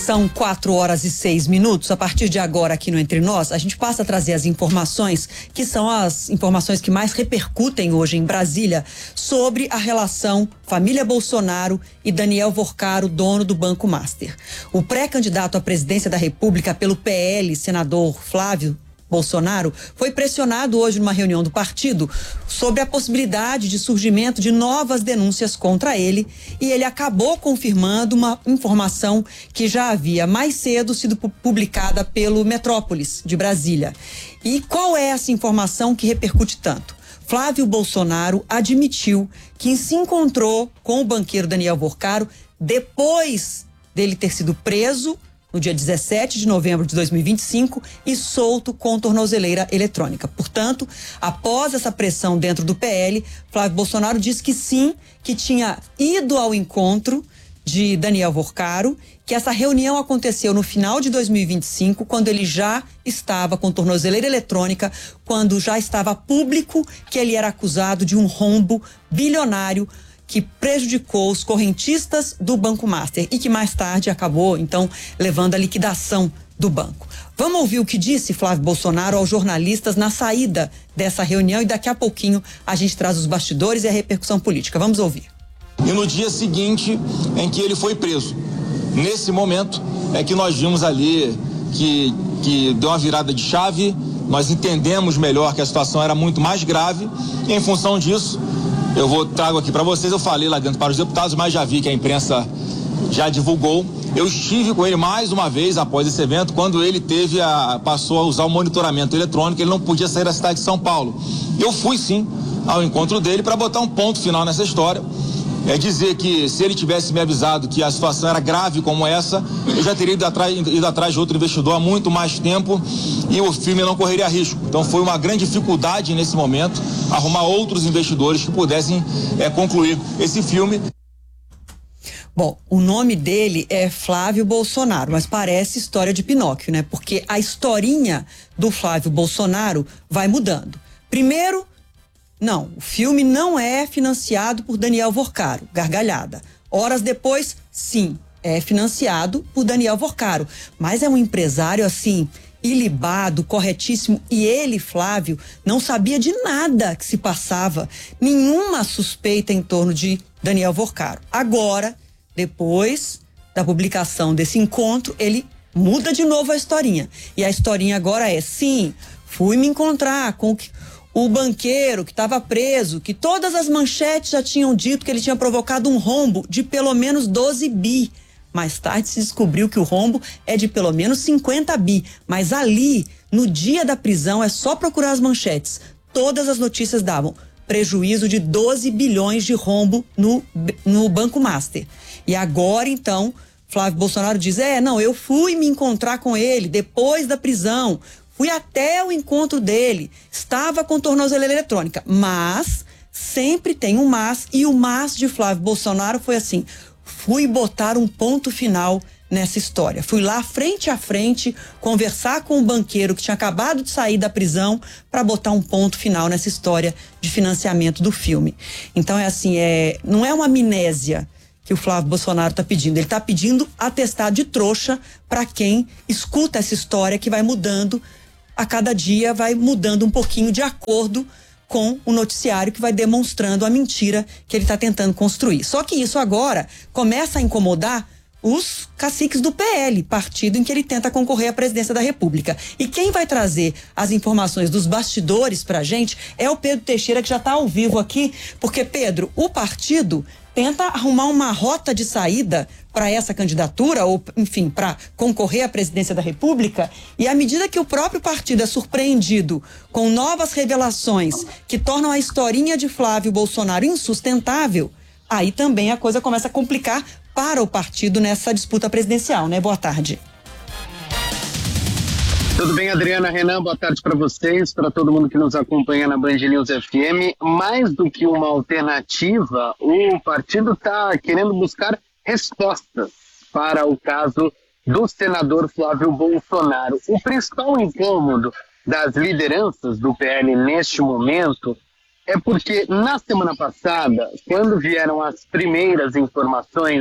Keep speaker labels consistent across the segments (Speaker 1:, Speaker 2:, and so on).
Speaker 1: São 4h06. A partir de agora, aqui no Entre Nós, a gente passa a trazer as informações que são as informações que mais repercutem hoje em Brasília sobre a relação família Bolsonaro e Daniel Worcaro, dono do Banco Master. O pré-candidato à presidência da República pelo PL, senador Flávio Bolsonaro, foi pressionado hoje numa reunião do partido sobre a possibilidade de surgimento de novas denúncias contra ele, e ele acabou confirmando uma informação que já havia mais cedo sido publicada pelo Metrópolis de Brasília. E qual é essa informação que repercute tanto? Flávio Bolsonaro admitiu que se encontrou com o banqueiro Daniel Worcaro depois dele ter sido preso no dia 17 de novembro de 2025 e solto com tornozeleira eletrônica. Portanto, após essa pressão dentro do PL, Flávio Bolsonaro disse que sim, que tinha ido ao encontro de Daniel Worcaro, que essa reunião aconteceu no final de 2025, quando ele já estava com tornozeleira eletrônica, quando já estava público que ele era acusado de um rombo bilionário que prejudicou os correntistas do Banco Master e que mais tarde acabou, então, levando à liquidação do banco. Vamos ouvir o que disse Flávio Bolsonaro aos jornalistas na saída dessa reunião e daqui a pouquinho a gente traz os bastidores e a repercussão política. Vamos ouvir.
Speaker 2: E no dia seguinte em que ele foi preso, nesse momento é que nós vimos ali que deu uma virada de chave, nós entendemos melhor que a situação era muito mais grave e em função disso trago aqui para vocês, eu falei lá dentro para os deputados, mas já vi que a imprensa já divulgou. Eu estive com ele mais uma vez após esse evento, quando ele passou a usar o monitoramento eletrônico, ele não podia sair da cidade de São Paulo. Eu fui sim ao encontro dele para botar um ponto final nessa história. É dizer que se ele tivesse me avisado que a situação era grave como essa, eu já teria ido atrás de outro investidor há muito mais tempo e o filme não correria risco. Então foi uma grande dificuldade nesse momento arrumar outros investidores que pudessem concluir esse filme.
Speaker 1: Bom, o nome dele é Flávio Bolsonaro, mas parece história de Pinóquio, né? Porque a historinha do Flávio Bolsonaro vai mudando. Primeiro, não, o filme não é financiado por Daniel Worcaro, gargalhada. Horas depois, sim, é financiado por Daniel Worcaro, mas é um empresário assim, ilibado, corretíssimo, e ele, Flávio, não sabia de nada que se passava, nenhuma suspeita em torno de Daniel Worcaro. Agora, depois da publicação desse encontro, ele muda de novo a historinha. E a historinha agora é, sim, fui me encontrar com o banqueiro que estava preso, que todas as manchetes já tinham dito que ele tinha provocado um rombo de pelo menos 12 bi. Mais tarde se descobriu que o rombo é de pelo menos 50 bi. Mas ali, no dia da prisão, é só procurar as manchetes. Todas as notícias davam prejuízo de 12 bilhões de rombo no Banco Master. E agora, então, Flávio Bolsonaro diz, eu fui me encontrar com ele depois da prisão. Fui até o encontro dele, estava com tornozeleira eletrônica, mas sempre tem um mas, e o mas de Flávio Bolsonaro foi assim, fui botar um ponto final nessa história. Fui lá frente a frente conversar com o banqueiro que tinha acabado de sair da prisão para botar um ponto final nessa história de financiamento do filme. Então é assim, não é uma amnésia que o Flávio Bolsonaro está pedindo, ele está pedindo atestado de trouxa para quem escuta essa história que vai mudando a cada dia, vai mudando um pouquinho de acordo com o noticiário que vai demonstrando a mentira que ele está tentando construir. Só que isso agora começa a incomodar os caciques do PL, partido em que ele tenta concorrer à presidência da República. E quem vai trazer as informações dos bastidores pra gente é o Pedro Teixeira, que já está ao vivo aqui, porque, Pedro, o partido tenta arrumar uma rota de saída para essa candidatura, ou, enfim, para concorrer à presidência da República, e à medida que o próprio partido é surpreendido com novas revelações que tornam a historinha de Flávio Bolsonaro insustentável, aí também a coisa começa a complicar para o partido nessa disputa presidencial, né? Boa tarde.
Speaker 3: Tudo bem, Adriana, Renan, boa tarde para vocês, para todo mundo que nos acompanha na Band News FM. Mais do que uma alternativa, o partido está querendo buscar respostas para o caso do senador Flávio Bolsonaro. O principal incômodo das lideranças do PL neste momento é porque na semana passada, quando vieram as primeiras informações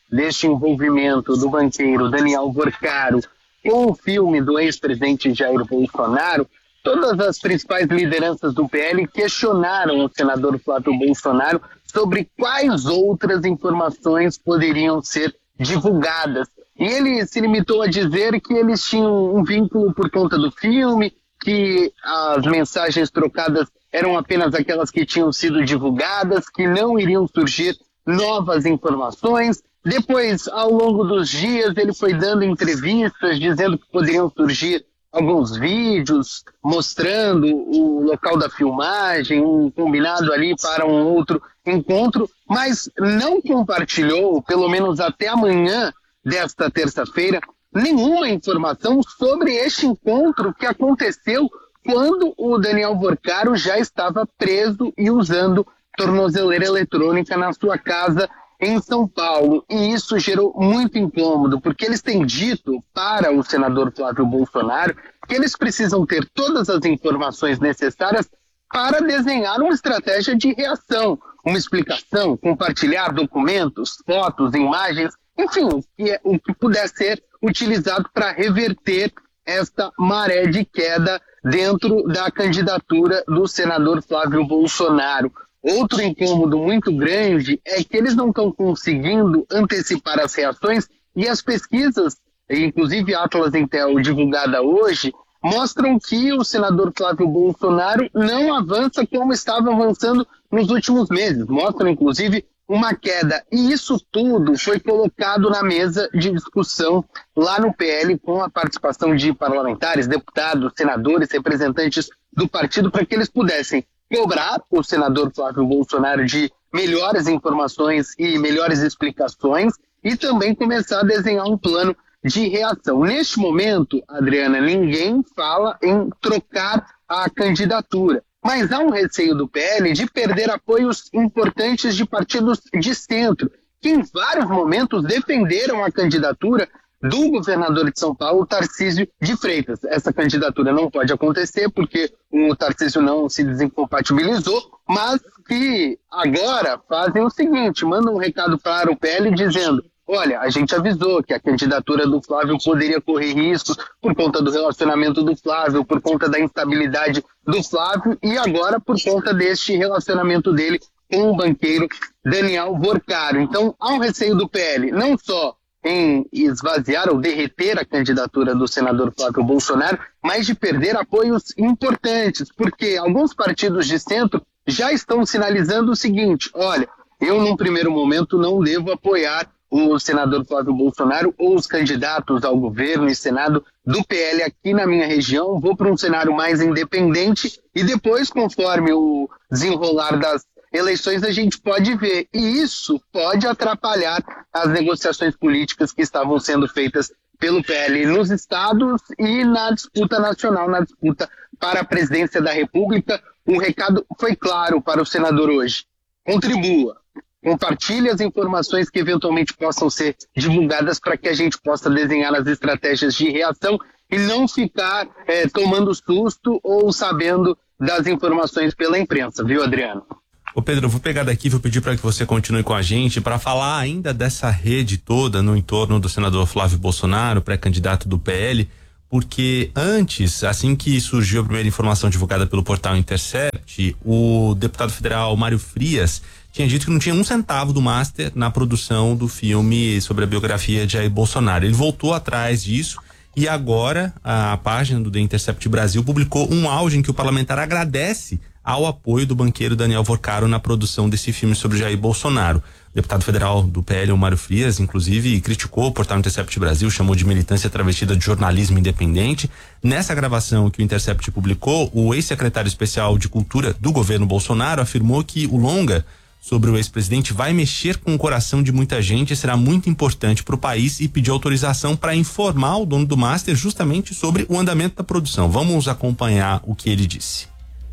Speaker 3: deste envolvimento do banqueiro Daniel Vorcaro com o filme do ex-presidente Jair Bolsonaro, todas as principais lideranças do PL questionaram o senador Flávio Bolsonaro sobre quais outras informações poderiam ser divulgadas. E ele se limitou a dizer que eles tinham um vínculo por conta do filme, que as mensagens trocadas eram apenas aquelas que tinham sido divulgadas, que não iriam surgir novas informações. Depois, ao longo dos dias, ele foi dando entrevistas dizendo que poderiam surgir alguns vídeos mostrando o local da filmagem, um combinado ali para um outro encontro, mas não compartilhou, pelo menos até amanhã desta terça-feira, nenhuma informação sobre este encontro que aconteceu quando o Daniel Vorcaro já estava preso e usando tornozeleira eletrônica na sua casa em São Paulo. E isso gerou muito incômodo, porque eles têm dito para o senador Flávio Bolsonaro que eles precisam ter todas as informações necessárias para desenhar uma estratégia de reação, uma explicação, compartilhar documentos, fotos, imagens, enfim, o que puder ser utilizado para reverter esta maré de queda dentro da candidatura do senador Flávio Bolsonaro. Outro incômodo muito grande é que eles não estão conseguindo antecipar as reações e as pesquisas, inclusive a Atlas Intel divulgada hoje, mostram que o senador Flávio Bolsonaro não avança como estava avançando nos últimos meses. Mostram, inclusive, uma queda. E isso tudo foi colocado na mesa de discussão lá no PL com a participação de parlamentares, deputados, senadores, representantes do partido para que eles pudessem cobrar o senador Flávio Bolsonaro de melhores informações e melhores explicações e também começar a desenhar um plano de reação. Neste momento, Adriana, ninguém fala em trocar a candidatura, mas há um receio do PL de perder apoios importantes de partidos de centro, que em vários momentos defenderam a candidatura do governador de São Paulo, Tarcísio de Freitas. Essa candidatura não pode acontecer porque o Tarcísio não se desincompatibilizou, mas que agora fazem o seguinte, mandam um recado para o PL dizendo: olha, a gente avisou que a candidatura do Flávio poderia correr riscos por conta do relacionamento do Flávio, por conta da instabilidade do Flávio e agora por conta deste relacionamento dele com o banqueiro Daniel Vorcaro. Então, há um receio do PL, não só em esvaziar ou derreter a candidatura do senador Flávio Bolsonaro, mas de perder apoios importantes, porque alguns partidos de centro já estão sinalizando o seguinte: olha, eu num primeiro momento não devo apoiar o senador Flávio Bolsonaro ou os candidatos ao governo e Senado do PL aqui na minha região, vou para um cenário mais independente e depois, conforme o desenrolar das eleições, a gente pode ver. E isso pode atrapalhar as negociações políticas que estavam sendo feitas pelo PL nos estados e na disputa nacional, na disputa para a presidência da República. O recado foi claro para o senador hoje: contribua, compartilhe as informações que eventualmente possam ser divulgadas para que a gente possa desenhar as estratégias de reação e não ficar tomando susto ou sabendo das informações pela imprensa, viu, Adriano?
Speaker 4: Ô Pedro, eu vou pegar daqui, vou pedir para que você continue com a gente para falar ainda dessa rede toda no entorno do senador Flávio Bolsonaro, pré-candidato do PL, porque antes, assim que surgiu a primeira informação divulgada pelo portal Intercept, o deputado federal Mário Frias tinha dito que não tinha um centavo do Master na produção do filme sobre a biografia de Jair Bolsonaro. Ele voltou atrás disso e agora a página do The Intercept Brasil publicou um áudio em que o parlamentar agradece ao apoio do banqueiro Daniel Vorcaro na produção desse filme sobre Jair Bolsonaro. O deputado federal do PL, o Mário Frias, inclusive, criticou o portal Intercept Brasil, chamou de militância travestida de jornalismo independente. Nessa gravação que o Intercept publicou, o ex-secretário especial de Cultura do governo Bolsonaro afirmou que o longa sobre o ex-presidente vai mexer com o coração de muita gente e será muito importante para o país, e pediu autorização para informar o dono do Master justamente sobre o andamento da produção. Vamos acompanhar o que ele disse.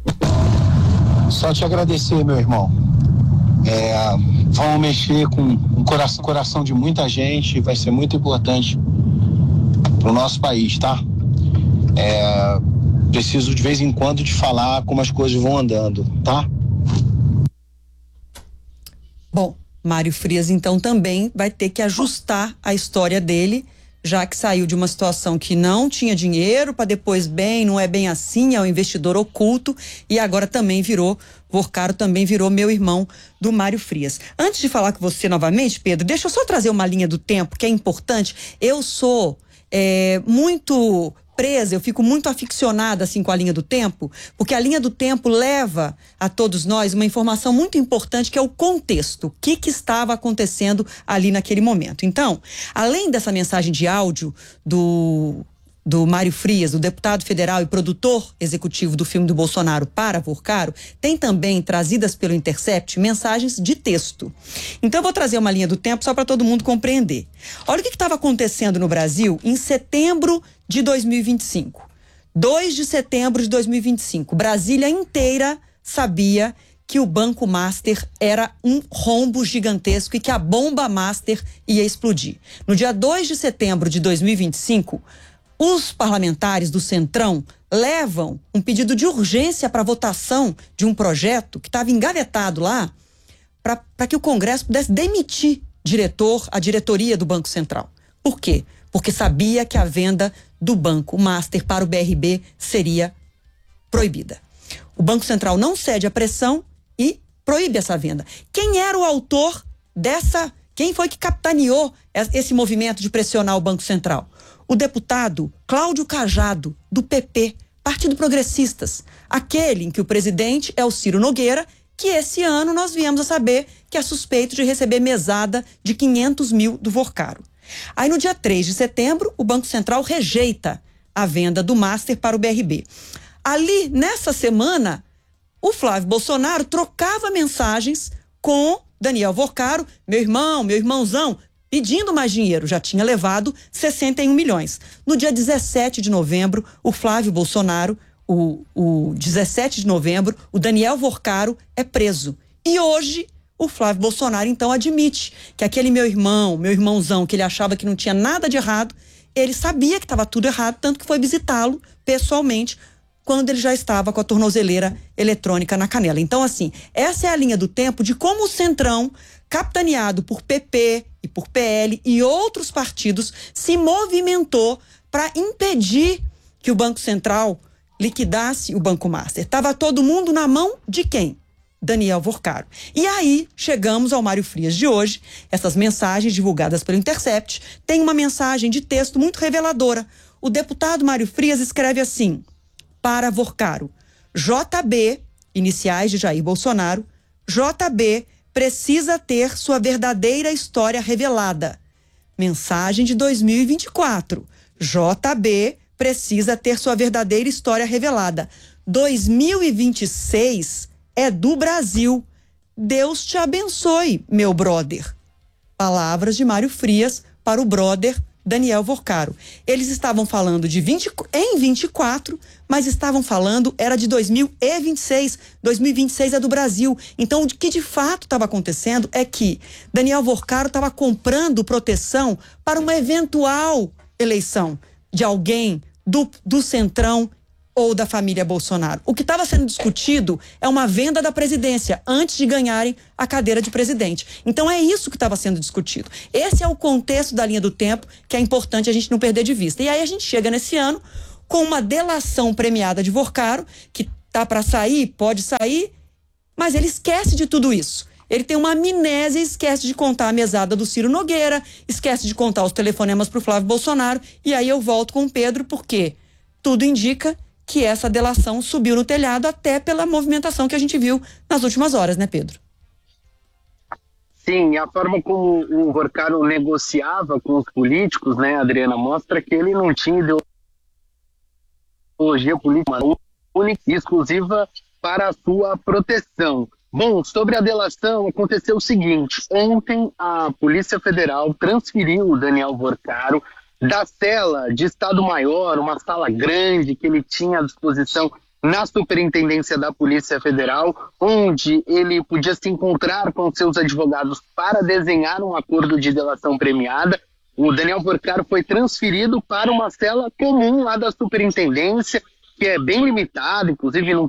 Speaker 5: Só te agradecer, meu irmão. Vamos mexer com o coração de muita gente, vai ser muito importante pro nosso país, tá? Preciso de vez em quando te falar como as coisas vão andando, tá?
Speaker 1: Bom, Mário Frias, então, também vai ter que ajustar a história dele, já que saiu de uma situação que não tinha dinheiro, para depois não é bem assim, é um investidor oculto, e agora também Vorcaro também virou meu irmão do Mário Frias. Antes de falar com você novamente, Pedro, deixa eu só trazer uma linha do tempo que é importante. Eu sou muito presa, eu fico muito aficionada assim com a linha do tempo, porque a linha do tempo leva a todos nós uma informação muito importante, que é o contexto, o que estava acontecendo ali naquele momento. Então, além dessa mensagem de áudio do Mário Frias, o deputado federal e produtor executivo do filme do Bolsonaro para Vorcaro, tem também, trazidas pelo Intercept, mensagens de texto. Então eu vou trazer uma linha do tempo só para todo mundo compreender. Olha o que estava acontecendo no Brasil em setembro de 2025. 2 de setembro de 2025. Brasília inteira sabia que o Banco Master era um rombo gigantesco e que a bomba Master ia explodir. No dia 2 de setembro de 2025, os parlamentares do Centrão levam um pedido de urgência para votação de um projeto que estava engavetado lá para que o Congresso pudesse demitir a diretoria do Banco Central. Por quê? Porque sabia que a venda do Banco Master para o BRB seria proibida. O Banco Central não cede à pressão e proíbe essa venda. Quem era o autor quem foi que capitaneou esse movimento de pressionar o Banco Central? O deputado Cláudio Cajado, do PP, Partido Progressistas, aquele em que o presidente é o Ciro Nogueira, que esse ano nós viemos a saber que é suspeito de receber mesada de 500 mil do Vorcaro. Aí no dia 3 de setembro, o Banco Central rejeita a venda do Master para o BRB. Ali, nessa semana, o Flávio Bolsonaro trocava mensagens com Daniel Vorcaro, meu irmãozão, pedindo mais dinheiro, já tinha levado 61 milhões. No dia 17 de novembro, o Flávio Bolsonaro, o 17 de novembro, o Daniel Vorcaro é preso. E hoje, o Flávio Bolsonaro, então, admite que aquele meu irmãozão, que ele achava que não tinha nada de errado, ele sabia que estava tudo errado, tanto que foi visitá-lo pessoalmente, quando ele já estava com a tornozeleira eletrônica na canela. Então, assim, essa é a linha do tempo de como o Centrão, capitaneado por PP e por PL e outros partidos, se movimentou para impedir que o Banco Central liquidasse o Banco Master. Estava todo mundo na mão de quem? Daniel Vorcaro. E aí chegamos ao Mário Frias de hoje. Essas mensagens divulgadas pelo Intercept tem uma mensagem de texto muito reveladora. O deputado Mário Frias escreve assim: para Vorcaro, JB, iniciais de Jair Bolsonaro, JB precisa ter sua verdadeira história revelada. Mensagem de 2024. JB precisa ter sua verdadeira história revelada. 2026 é do Brasil. Deus te abençoe, meu brother. Palavras de Mário Frias para o brother Daniel Vorcaro. Eles estavam falando em 24, mas estavam falando, era de 2026. 2026 é do Brasil. Então, o que de fato estava acontecendo é que Daniel Vorcaro estava comprando proteção para uma eventual eleição de alguém do Centrão ou da família Bolsonaro. O que estava sendo discutido é uma venda da presidência antes de ganharem a cadeira de presidente. Então é isso que estava sendo discutido. Esse é o contexto da linha do tempo que é importante a gente não perder de vista. E aí a gente chega nesse ano com uma delação premiada de Vorcaro, que tá para sair, pode sair, mas ele esquece de tudo isso. Ele tem uma amnésia e esquece de contar a mesada do Ciro Nogueira, esquece de contar os telefonemas pro Flávio Bolsonaro, e aí eu volto com o Pedro, porque tudo indica que essa delação subiu no telhado até pela movimentação que a gente viu nas últimas horas, né, Pedro?
Speaker 3: Sim, a forma como o Vorcaro negociava com os políticos, né, Adriana, mostra que ele não tinha ideologia política única e exclusiva para a sua proteção. Bom, sobre a delação, aconteceu o seguinte: ontem a Polícia Federal transferiu o Daniel Vorcaro da cela de Estado-Maior, uma sala grande que ele tinha à disposição na Superintendência da Polícia Federal, onde ele podia se encontrar com seus advogados para desenhar um acordo de delação premiada. O Daniel Vorcaro foi transferido para uma cela comum lá da Superintendência, que é bem limitada, inclusive não tem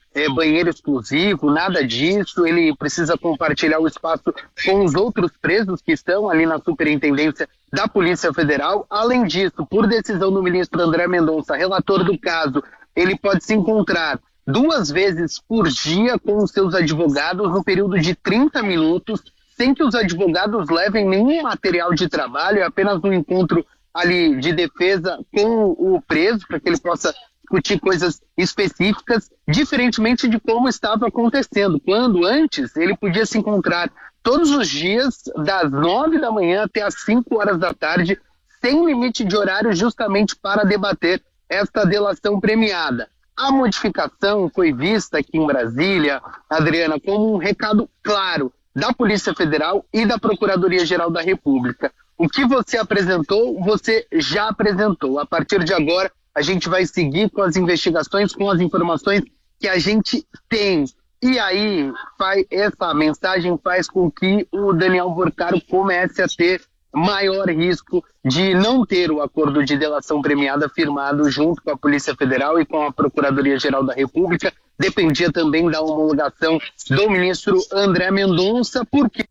Speaker 3: banheiro exclusivo, nada disso. Ele precisa compartilhar o espaço com os outros presos que estão ali na Superintendência da Polícia Federal. Além disso, por decisão do ministro André Mendonça, relator do caso, ele pode se encontrar 2 vezes por dia com os seus advogados no período de 30 minutos, sem que os advogados levem nenhum material de trabalho, é apenas um encontro ali de defesa com o preso, para que ele possa discutir coisas específicas, diferentemente de como estava acontecendo, quando antes ele podia se encontrar todos os dias, das 9 da manhã até as 5 horas da tarde, sem limite de horário, justamente para debater esta delação premiada. A modificação foi vista aqui em Brasília, Adriana, como um recado claro da Polícia Federal e da Procuradoria-Geral da República. O que você apresentou, você já apresentou. A partir de agora, a gente vai seguir com as investigações, com as informações que a gente tem. E aí, essa mensagem faz com que o Daniel Porcaro comece a ter maior risco de não ter o acordo de delação premiada firmado junto com a Polícia Federal e com a Procuradoria-Geral da República. Dependia também da homologação do ministro André Mendonça, porque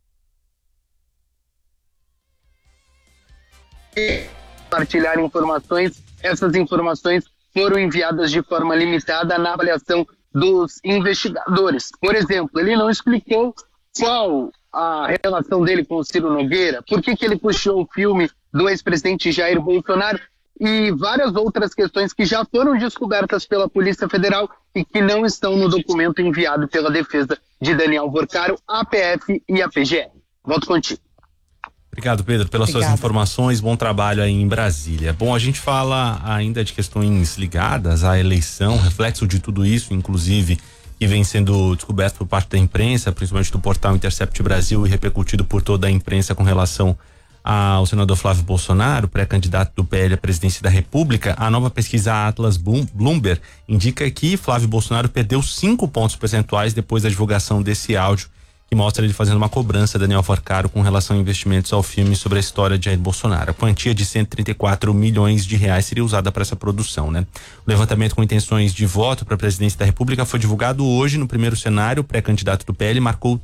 Speaker 3: compartilhar informações, essas informações foram enviadas de forma limitada na avaliação dos investigadores. Por exemplo, ele não explicou qual a relação dele com o Ciro Nogueira, por que ele puxou o filme do ex-presidente Jair Bolsonaro e várias outras questões que já foram descobertas pela Polícia Federal e que não estão no documento enviado pela defesa de Daniel Porcaro, a PF e a PGR. Volto contigo.
Speaker 4: Obrigado, Pedro, pelas suas informações. Bom trabalho aí em Brasília. Bom, a gente fala ainda de questões ligadas à eleição, reflexo de tudo isso, inclusive, que vem sendo descoberto por parte da imprensa, principalmente do portal Intercept Brasil e repercutido por toda a imprensa com relação ao senador Flávio Bolsonaro, pré-candidato do PL à presidência da República. A nova pesquisa Atlas Bloomberg indica que Flávio Bolsonaro perdeu 5 pontos percentuais depois da divulgação desse áudio, que mostra ele fazendo uma cobrança a Daniel Porcaro com relação a investimentos ao filme sobre a história de Jair Bolsonaro. A quantia de 134 milhões de reais seria usada para essa produção, né? O levantamento com intenções de voto para a presidência da República foi divulgado hoje no primeiro cenário. O pré-candidato do PL marcou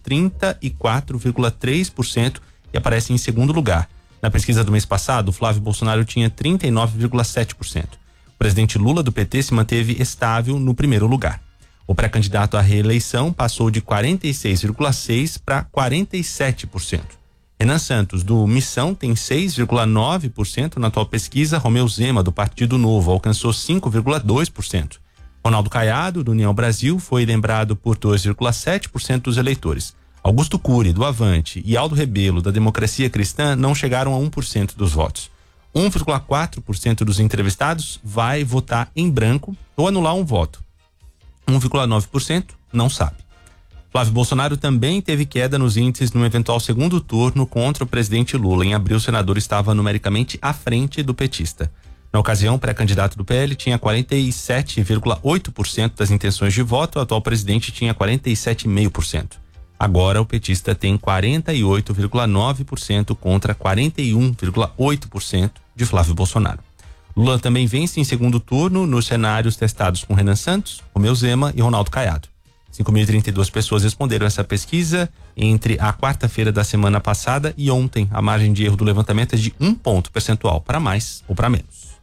Speaker 4: 34,3% e aparece em segundo lugar. Na pesquisa do mês passado, Flávio Bolsonaro tinha 39,7%. O presidente Lula do PT se manteve estável no primeiro lugar. O pré-candidato à reeleição passou de 46,6% para 47%. Renan Santos, do Missão, tem 6,9% na atual pesquisa. Romeu Zema, do Partido Novo, alcançou 5,2%. Ronaldo Caiado, do União Brasil, foi lembrado por 2,7% dos eleitores. Augusto Cury, do Avante, e Aldo Rebelo, da Democracia Cristã, não chegaram a 1% dos votos. 1,4% dos entrevistados vai votar em branco ou anular um voto. 1,9% não sabe. Flávio Bolsonaro também teve queda nos índices no eventual segundo turno contra o presidente Lula. Em abril, o senador estava numericamente à frente do petista. Na ocasião, o pré-candidato do PL tinha 47,8% das intenções de voto, o atual presidente tinha 47,5%. Agora, o petista tem 48,9% contra 41,8% de Flávio Bolsonaro. Lula também vence em segundo turno nos cenários testados com Renan Santos, Romeu Zema e Ronaldo Caiado. 5.032 pessoas responderam essa pesquisa entre a quarta-feira da semana passada e ontem. A margem de erro do levantamento é de 1 ponto percentual, para mais ou para menos.